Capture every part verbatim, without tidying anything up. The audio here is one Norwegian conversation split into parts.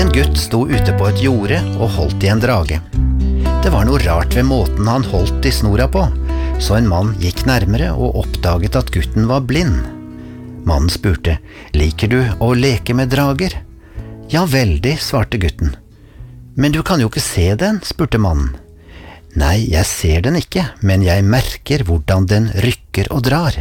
En gutt sto ute på et jorde og holdt i en drage. Det var noe rart ved måten han holdt i snora på, så en mann gikk nærmere og oppdaget at gutten var blind. Mannen spurte, «Liker du å leke med drager?» «Ja, veldig», svarte gutten. «Men du kan jo ikke se den», spurte mannen. «Nei, jeg ser den ikke, men jeg merker hvordan den rykker og drar.»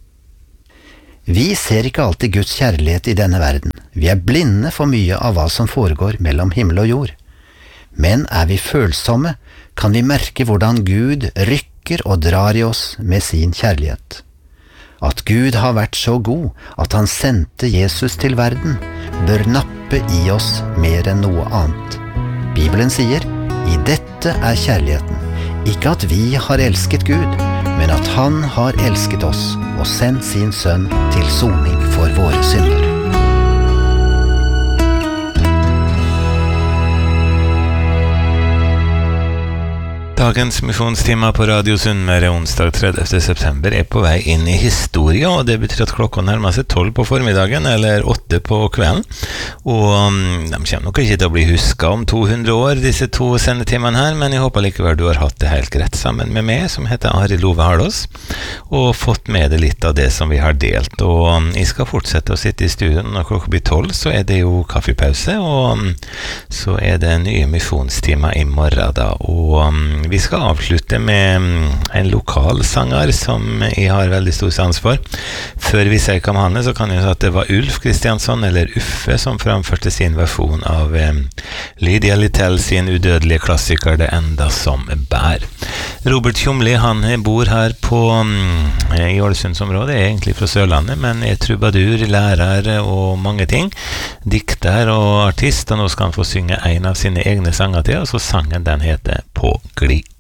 Vi ser ikke alltid Guds kjærlighet i denne verden. Vi er blinde for mye av hva som foregår mellom himmel og jord. Men er vi følsomme, kan vi merke hvordan Gud rykker og drar i oss med sin kjærlighet. At Gud har vært så god at han sendte Jesus til verden, bør nappe i oss mer enn noe annet. Bibelen sier, «I dette er kjærligheten, ikke at vi har elsket Gud, men at han har elsket oss og sendt sin sønn til soning for våre synder.» Dagens misjonstime på Radio Sunnmøre onsdag tredivte september er på vei inn i historie, og det betyr at klokka nærmer seg tolv på formiddagen, eller åtte på kvelden. Og um, de kommer nok ikke til å bli husket om to hundre år, disse to sendetimene her, men jeg håper likevel du har hatt det helt greit sammen med meg, som heter Arild Ove Harlås, og fått med deg litt av det som vi har delt. Og um, jeg skal fortsette å sitte i studio når klokka blir tolv, så er det jo kaffepause, og um, så er det nye misjonstimer i morgen da, og um, vi skal avslutte med en lokal sanger som jeg har veldig stor sans for. Før vi sier hva han er, så kan jeg si at det var Ulf Kristiansson, eller Uffe, som framførte sin versjon av eh, Lydia Littell sin udødelige klassiker Det enda som bær. Robert Tjomli, han bor her på eh, i Ålesundsområdet, er egentlig fra Sørlandet, men er trubadur, lærer og mange ting. Dikter og artist, og nå skal han få synge en av sine egne sanger til, og så sangen den heter På glid.